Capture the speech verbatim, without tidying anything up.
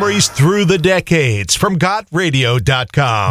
stories through the decades from got radio dot com.